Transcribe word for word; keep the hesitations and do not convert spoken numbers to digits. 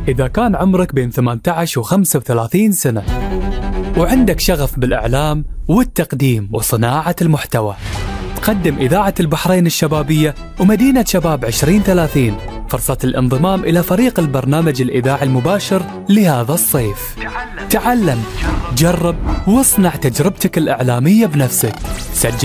إذا كان عمرك بين ثمانية عشر و خمسة وثلاثين سنة وعندك شغف بالإعلام والتقديم وصناعة المحتوى، تقدم إذاعة البحرين الشبابية ومدينة شباب عشرين ثلاثين فرصة الانضمام إلى فريق البرنامج الإذاعي المباشر لهذا الصيف. تعلم، جرب، واصنع تجربتك الإعلامية بنفسك. سجل